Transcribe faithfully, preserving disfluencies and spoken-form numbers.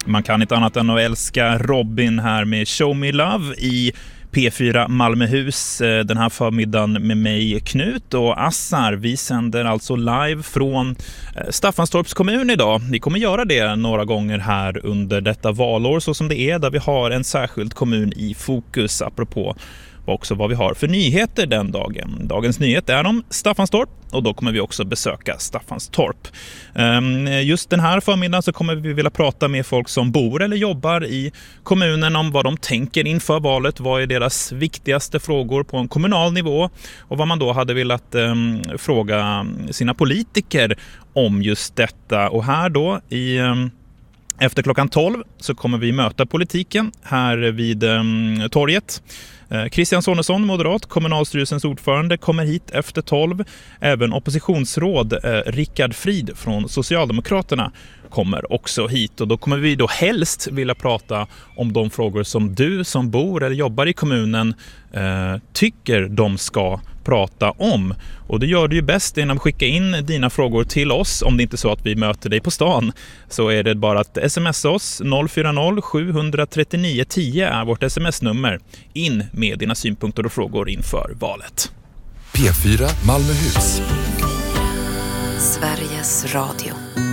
Man kan inte annat än att älska Robin här med Show Me Love i P fyra Malmöhus den här förmiddagen med mig Knut och Assar. Vi sänder alltså live från Staffanstorps kommun idag. Vi kommer göra det några gånger här under detta valår så som det är, där vi har en särskild kommun i fokus apropå också vad vi har för nyheter den dagen. Dagens nyhet är om Staffanstorp och då kommer vi också besöka Staffanstorp. Just den här förmiddagen så kommer vi vilja prata med folk som bor eller jobbar i kommunen om vad de tänker inför valet. Vad är deras viktigaste frågor på en kommunal nivå och vad man då hade velat um, fråga sina politiker om just detta. Och här då i... Um, Efter klockan tolv så kommer vi möta politiken här vid um, torget. Eh, Christian Sonesson, moderat, kommunalstyrelsens ordförande, kommer hit efter tolv. Även oppositionsråd eh, Rickard Frid från Socialdemokraterna kommer också hit. Och då kommer vi då helst vilja prata om de frågor som du som bor eller jobbar i kommunen eh, tycker de ska prata om. Och det gör du ju bäst genom att skicka in dina frågor till oss. Om det inte är så att vi möter dig på stan så är det bara att smsa oss. noll fyra noll sju tre nio tio är vårt sms-nummer. In med dina synpunkter och frågor inför valet. P fyra Malmöhus. Sveriges Radio.